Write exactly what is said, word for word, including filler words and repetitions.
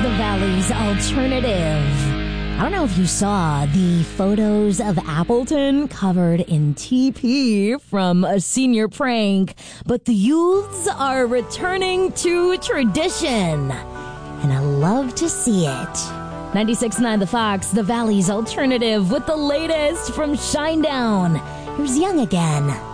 the Valley's Alternative. I don't know if you saw the photos of Appleton covered in T P from a senior prank, but the youths are returning to tradition, and I love to see it. ninety-six point nine The Fox, the Valley's Alternative, with the latest from Shinedown. Here's Young Again.